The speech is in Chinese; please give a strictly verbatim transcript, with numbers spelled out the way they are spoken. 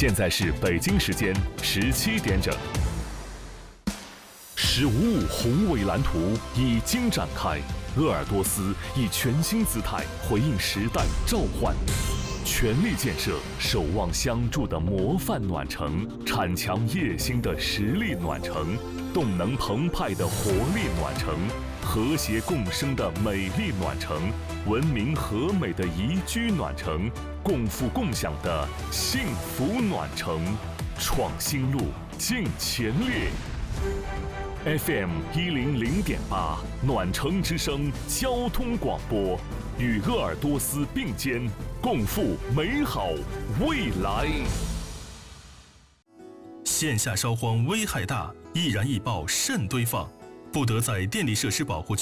现在是北京时间十七点整。十五五宏伟蓝图已经展开，鄂尔多斯以全新姿态回应时代召唤，全力建设守望相助的模范暖城，铲强业兴的实力暖城，动能澎湃的活力暖城，和谐共生的美丽暖城，文明和美的宜居暖城，共富共享的幸福暖城，创新路，进前列。F M 一零零点八暖城之声交通广播，与鄂尔多斯并肩，共赴美好未来。 线下烧荒危害大，易燃易爆慎堆放，不得在电力设施保护区